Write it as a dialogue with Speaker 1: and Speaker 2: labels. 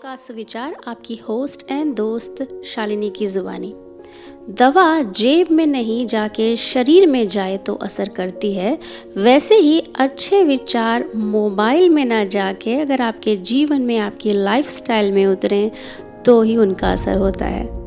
Speaker 1: का सुविचार आपकी होस्ट एंड दोस्त शालिनी की जुबानी। दवा जेब में नहीं जाके शरीर में जाए तो असर करती है, वैसे ही अच्छे विचार मोबाइल में ना जाके अगर आपके जीवन में, आपकी लाइफस्टाइल में उतरें तो ही उनका असर होता है।